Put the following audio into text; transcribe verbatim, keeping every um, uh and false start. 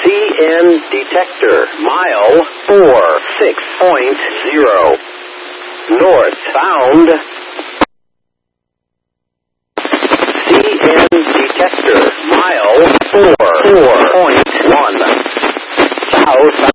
C N detector, mile four six point zero. Northbound. C N detector, mile four four point one. Southbound.